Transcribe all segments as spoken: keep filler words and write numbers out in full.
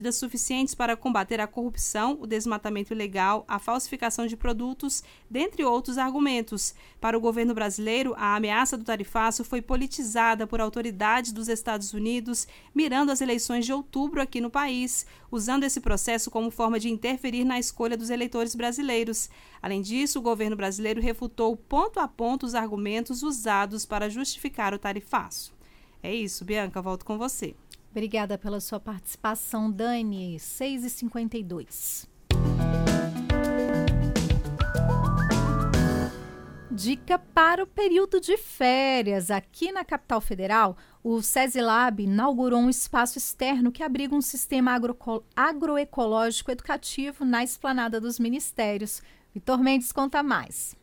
suficientes para combater a corrupção, o desmatamento ilegal, a falsificação de produtos, dentre outros argumentos. Para o governo brasileiro, a ameaça do tarifaço foi politizada por autoridades dos Estados Unidos, mirando as eleições de outubro aqui no país, usando esse processo como forma de interferir na escolha dos eleitores brasileiros. Além disso, o governo brasileiro refutou ponto a ponto os argumentos usados para justificar o tarifaço. É isso, Bianca, volto com você. Obrigada pela sua participação, Dani. seis e cinquenta e dois. Dica para o período de férias. Aqui na capital federal, o SESI-Lab inaugurou um espaço externo que abriga um sistema agro- agroecológico educativo na esplanada dos ministérios. Vitor Mendes conta mais.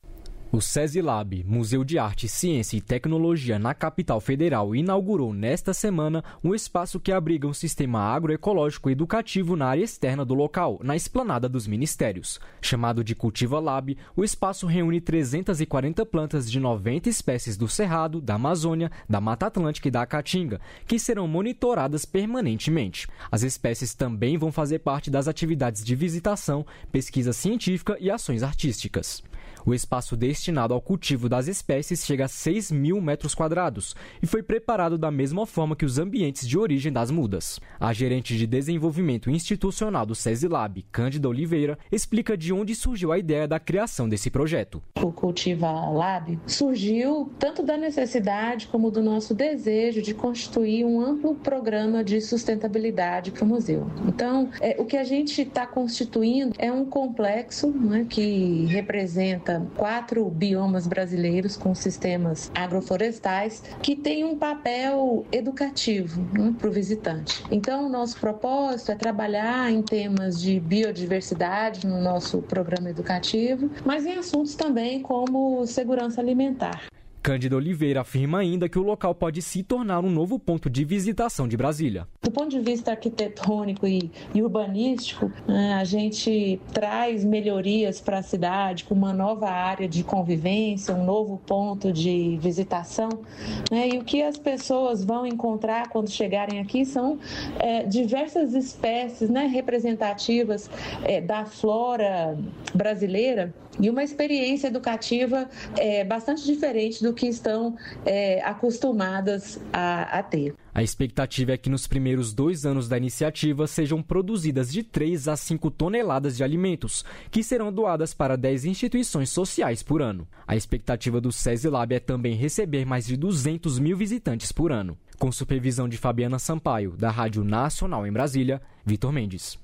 O SESI-Lab, Museu de Arte, Ciência e Tecnologia na capital federal, inaugurou nesta semana um espaço que abriga um sistema agroecológico educativo na área externa do local, na esplanada dos ministérios. Chamado de Cultiva Lab, o espaço reúne trezentas e quarenta plantas de noventa espécies do Cerrado, da Amazônia, da Mata Atlântica e da Caatinga, que serão monitoradas permanentemente. As espécies também vão fazer parte das atividades de visitação, pesquisa científica e ações artísticas. O espaço destinado ao cultivo das espécies chega a seis mil metros quadrados e foi preparado da mesma forma que os ambientes de origem das mudas. A gerente de desenvolvimento institucional do SESI-Lab, Cândida Oliveira, explica de onde surgiu a ideia da criação desse projeto. O Cultiva Lab surgiu tanto da necessidade como do nosso desejo de constituir um amplo programa de sustentabilidade para o museu. Então, é, o que a gente está constituindo é um complexo, né, que representa quatro biomas brasileiros com sistemas agroflorestais que tem um papel educativo, né, para o visitante. Então, o nosso propósito é trabalhar em temas de biodiversidade no nosso programa educativo, mas em assuntos também como segurança alimentar. Cândida Oliveira afirma ainda que o local pode se tornar um novo ponto de visitação de Brasília. Do ponto de vista arquitetônico e, e urbanístico, a gente traz melhorias para a cidade com uma nova área de convivência, um novo ponto de visitação, né? E o que as pessoas vão encontrar quando chegarem aqui são é, diversas espécies, né, representativas é, da flora brasileira e uma experiência educativa é, bastante diferente do que estão é, acostumadas a, a ter. A expectativa é que nos primeiros dois anos da iniciativa sejam produzidas de três a cinco toneladas de alimentos, que serão doadas para dez instituições sociais por ano. A expectativa do SESI-Lab é também receber mais de duzentos mil visitantes por ano. Com supervisão de Fabiana Sampaio, da Rádio Nacional em Brasília, Vitor Mendes.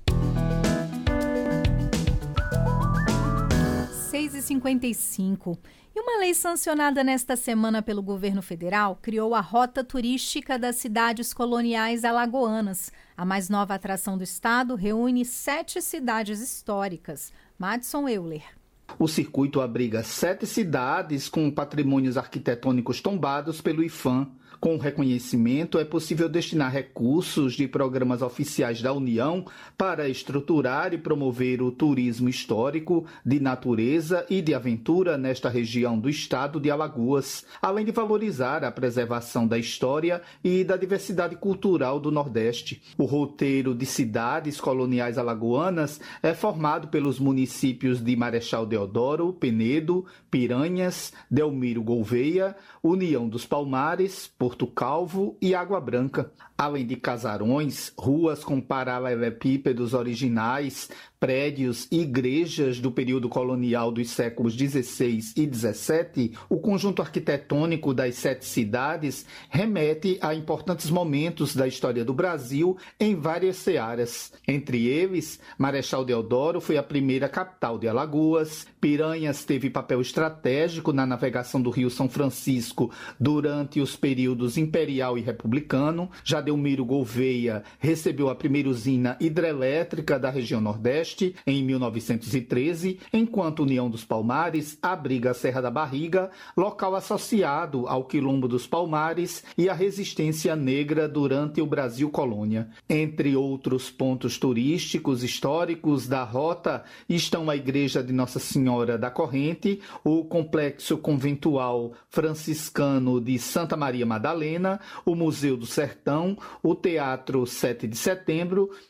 seis e cinquenta e cinco. E uma lei sancionada nesta semana pelo governo federal criou a Rota Turística das Cidades Coloniais Alagoanas. A mais nova atração do estado reúne sete cidades históricas. Madison Euler. O circuito abriga sete cidades com patrimônios arquitetônicos tombados pelo IPHAN. Com o reconhecimento, é possível destinar recursos de programas oficiais da União para estruturar e promover o turismo histórico, de natureza e de aventura nesta região do estado de Alagoas, além de valorizar a preservação da história e da diversidade cultural do Nordeste. O roteiro de cidades coloniais alagoanas é formado pelos municípios de Marechal Deodoro, Penedo, Piranhas, Delmiro Gouveia, União dos Palmares, Porto Calvo e Água Branca. Além de casarões, ruas com paralelepípedos originais, prédios e igrejas do período colonial dos séculos dezesseis e dezessete, o conjunto arquitetônico das sete cidades remete a importantes momentos da história do Brasil em várias searas. Entre eles, Marechal Deodoro foi a primeira capital de Alagoas, Piranhas teve papel estratégico na navegação do Rio São Francisco durante os períodos imperial e republicano, já Delmiro Gouveia recebeu a primeira usina hidrelétrica da região Nordeste em mil novecentos e treze, enquanto União dos Palmares abriga a Serra da Barriga, local associado ao Quilombo dos Palmares e à resistência negra durante o Brasil Colônia. Entre outros pontos turísticos históricos da rota estão a Igreja de Nossa Senhora da Corrente, o Complexo Conventual Franciscano de Santa Maria Madalena, o Museu do Sertão, o Teatro sete de Setembro